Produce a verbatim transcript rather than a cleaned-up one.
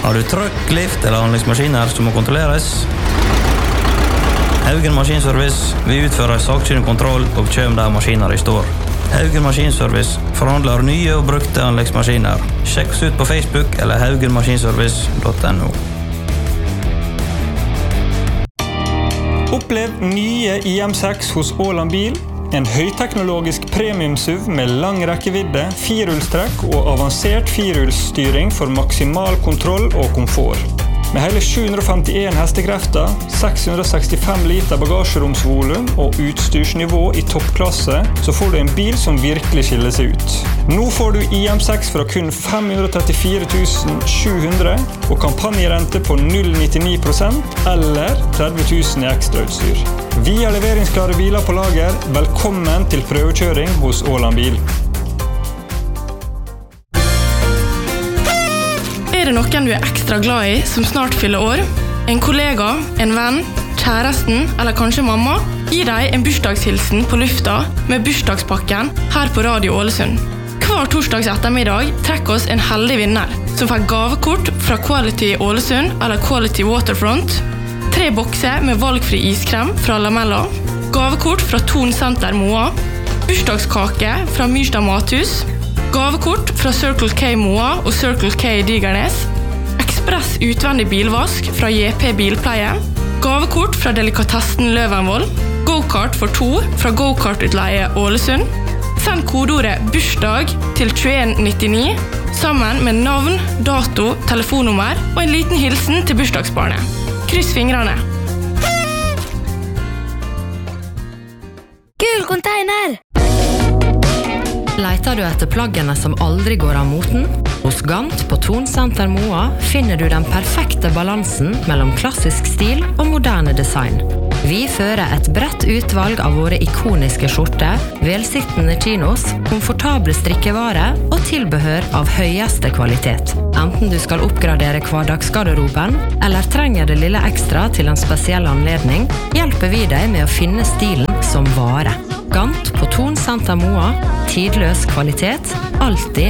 Har du trøkk, lift eller anleggsmaskiner som må kontrolleres? Haugen Maskinservice, vi utfører saksynlig kontroll og kjøm der maskiner i står. Haugen Maskinservice forhandler nye og brukte anleggsmaskiner. Sjekk oss ut på Facebook eller haugen maskinservice punktum no. Opplev nye I M seks hos Åland Bil. En høyteknologisk premium-S U V med lang rekkevidde, firehjulstrekk og avansert firehjulsstyring for maksimal kontroll og komfort. Med hele sju hundre og femtien hestekrefter, seks hundre og sekstifem liter bagasjeromsvolum og utstyrsnivå I toppklasse, så får du en bil som virkelig skiller seg ut. Nå får du I M seks fra kun fem hundre og trettifire tusen sju hundre og kampanjerente på null komma nittini prosent eller tretti tusen I ekstrautstyr. Vi har leveringsklare biler på lager. Velkommen til prøvekjøring hos Åland Bil. Er det noen du er ekstra glad I som snart fyller år? En kollega, en venn, kjæresten eller kanskje mamma? Gi deg en bursdagshilsen på lufta med bursdagspakken her på Radio Ålesund. Hver torsdags ettermiddag trekker oss en heldig vinner som får gavekort fra Quality Ålesund eller Quality Waterfront, tre bokser med valgfri iskrem fra Lamella, gavekort fra Thon Center Moa, bursdagskake fra Myrstad Mathus, gavekort fra Circle K Moa og Circle K Digernes, ekspress utvendig bilvask fra J P Bilpleie, gavekort fra Delikatessen Løvenvoll, go-kart for to fra Go-kart-utleie Ålesund. Send kodeordet bursdag til tjueen nittini sammen med navn, dato, telefonnummer og en liten hilsen til bursdagsbarnet. Kryss fingrene. Gul container! Leiter du etter plaggene som aldri går av moten? Hos Gant på Thon Center Moa finner du den perfekte balansen mellom klassisk stil og moderne design. Vi fører et bredt utvalg av våre ikoniske skjorter, velsittende chinos, komfortable strikkevare og tilbehør av høyeste kvalitet. Enten du skal oppgradere hverdagsgarderoben eller trenger det lille ekstra til en spesiell anledning, hjelper vi deg med å finne stilen som vare. Gant på Thon Center Moa, tidløs kvalitet, alltid